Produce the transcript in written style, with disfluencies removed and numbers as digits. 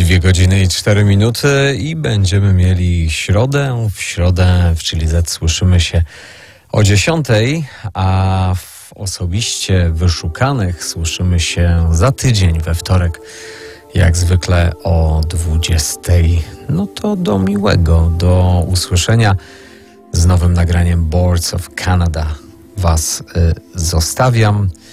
2 godziny i 4 minuty i będziemy mieli środę. W środę w Chili Z słyszymy się o 10, a w osobiście wyszukanych słyszymy się za tydzień we wtorek, jak zwykle o 20. No to do miłego, do usłyszenia z nowym nagraniem Boards of Canada was zostawiam.